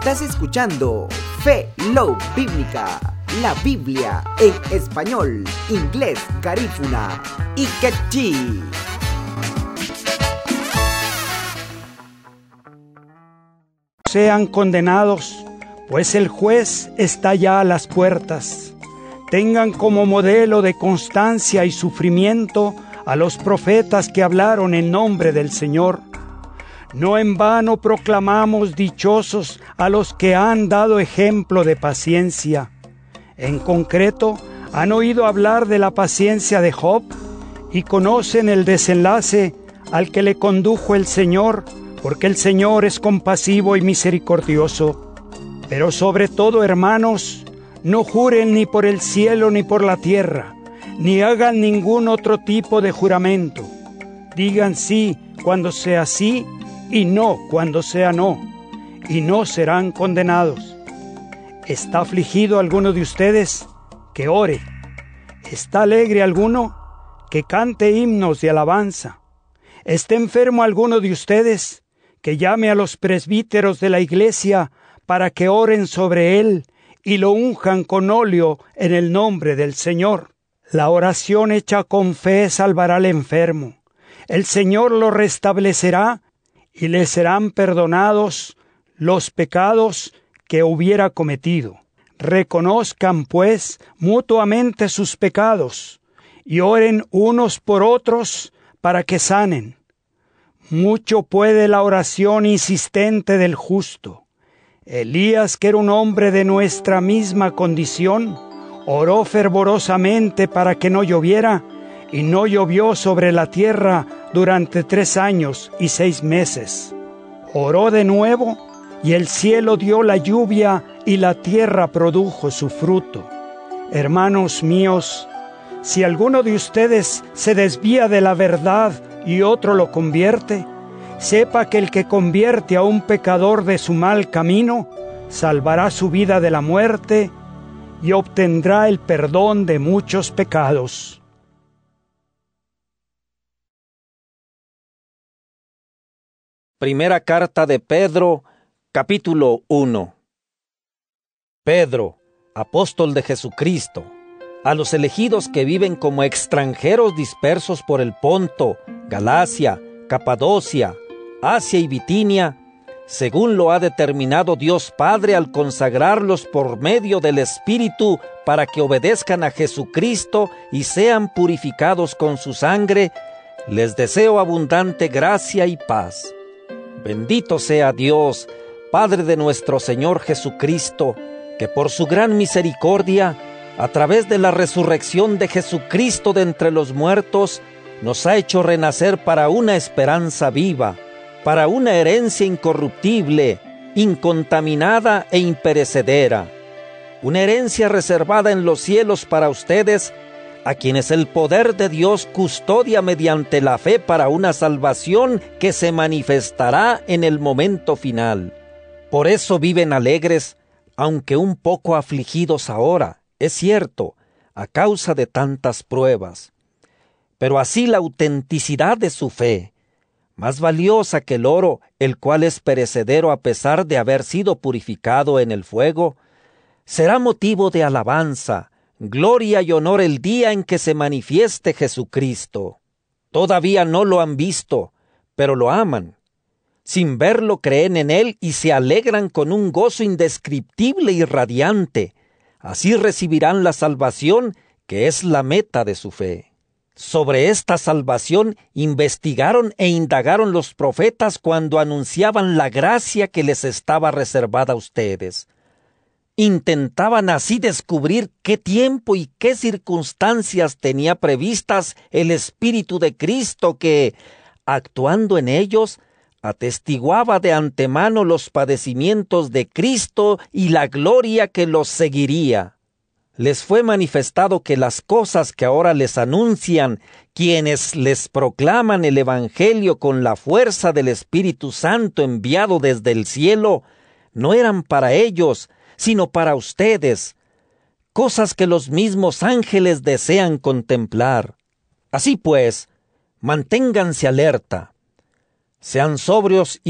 Estás escuchando Fe Love Bíblica, la Biblia en español, inglés, garífuna y quechí. Sean condenados, pues el juez está ya a las puertas. Tengan como modelo de constancia y sufrimiento a los profetas que hablaron en nombre del Señor. No en vano proclamamos dichosos a los que han dado ejemplo de paciencia. En concreto, han oído hablar de la paciencia de Job y conocen el desenlace al que le condujo el Señor, porque el Señor es compasivo y misericordioso. Pero sobre todo, hermanos, no juren ni por el cielo ni por la tierra, ni hagan ningún otro tipo de juramento. Digan sí cuando sea sí y no cuando sea no, y no serán condenados. ¿Está afligido alguno de ustedes? Que ore. ¿Está alegre alguno? Que cante himnos de alabanza. ¿Está enfermo alguno de ustedes? Que llame a los presbíteros de la iglesia para que oren sobre él y lo unjan con óleo en el nombre del Señor. La oración hecha con fe salvará al enfermo. El Señor lo restablecerá y le serán perdonados los pecados que hubiera cometido. Reconozcan, pues, mutuamente sus pecados y oren unos por otros para que sanen. Mucho puede la oración insistente del justo. Elías, que era un hombre de nuestra misma condición, oró fervorosamente para que no lloviera, y no llovió sobre la tierra durante 3 años y 6 meses. Oró de nuevo, y el cielo dio la lluvia, y la tierra produjo su fruto. Hermanos míos, si alguno de ustedes se desvía de la verdad y otro lo convierte, sepa que el que convierte a un pecador de su mal camino, salvará su vida de la muerte y obtendrá el perdón de muchos pecados. Primera carta de Pedro, capítulo 1. Pedro, apóstol de Jesucristo, a los elegidos que viven como extranjeros dispersos por el Ponto, Galacia, Capadocia, Asia y Bitinia, según lo ha determinado Dios Padre al consagrarlos por medio del Espíritu para que obedezcan a Jesucristo y sean purificados con su sangre, les deseo abundante gracia y paz. Bendito sea Dios, Padre de nuestro Señor Jesucristo, que por su gran misericordia, a través de la resurrección de Jesucristo de entre los muertos, nos ha hecho renacer para una esperanza viva, para una herencia incorruptible, incontaminada e imperecedera, una herencia reservada en los cielos para ustedes, a quienes el poder de Dios custodia mediante la fe para una salvación que se manifestará en el momento final. Por eso viven alegres, aunque un poco afligidos ahora, es cierto, a causa de tantas pruebas. Pero así la autenticidad de su fe, más valiosa que el oro, el cual es perecedero a pesar de haber sido purificado en el fuego, será motivo de alabanza, gloria y honor el día en que se manifieste Jesucristo. Todavía no lo han visto, pero lo aman. Sin verlo creen en Él y se alegran con un gozo indescriptible y radiante. Así recibirán la salvación que es la meta de su fe. Sobre esta salvación investigaron e indagaron los profetas cuando anunciaban la gracia que les estaba reservada a ustedes. Intentaban así descubrir qué tiempo y qué circunstancias tenía previstas el Espíritu de Cristo que, actuando en ellos, atestiguaba de antemano los padecimientos de Cristo y la gloria que los seguiría. Les fue manifestado que las cosas que ahora les anuncian quienes les proclaman el Evangelio con la fuerza del Espíritu Santo enviado desde el cielo, no eran para ellos, sino para ustedes, cosas que los mismos ángeles desean contemplar. Así pues, manténganse alerta, sean sobrios y